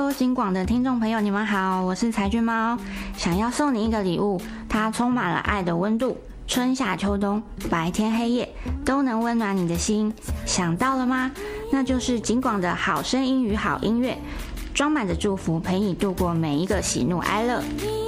Hello， 金广的听众朋友，你们好，我是柴郡猫，想要送你一个礼物，它充满了爱的温度，春夏秋冬，白天黑夜都能温暖你的心，想到了吗？那就是金广的好声音与好音乐，装满着祝福，陪你度过每一个喜怒哀乐。